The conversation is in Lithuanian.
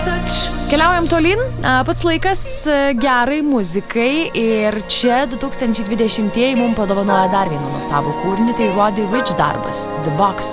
Keliaujam tolyn, pats laikas gerai muzikai ir čia 2020-ieji mums padovanoja dar vieną nuostabų kūrinį, tai Roddy Ricch darbas The Box.